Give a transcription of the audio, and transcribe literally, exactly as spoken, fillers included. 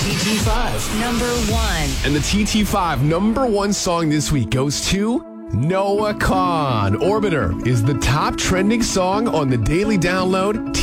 T T five. Number one. And the T T five number one song this week goes to Noah Kahan. Orbiter is the top trending song on the Daily Download